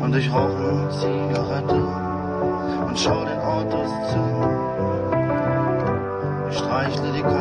und ich rauche eine Zigarette und schau den Autos zu. Ich streichle die